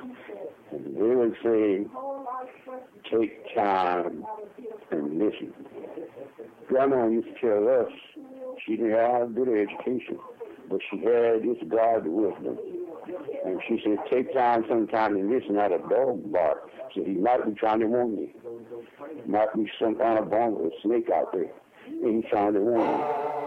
And they would say, take time and listen. Grandma used to tell us she didn't have a bit of education, but she had this God wisdom. And she said, take time sometime and listen at a dog bark. So he might be trying to warn you. Might be some kind of bomb or snake out there. And he's trying to warn you.